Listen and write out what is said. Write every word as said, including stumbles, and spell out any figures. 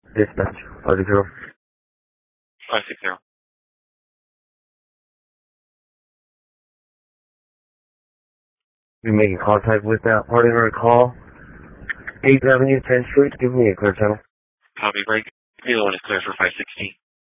Dispatch, five zero. five six zero. You're making contact with that party or a call. eighth Avenue, tenth Street, give me a clear channel. Copy, break. Either one is clear for five sixteen.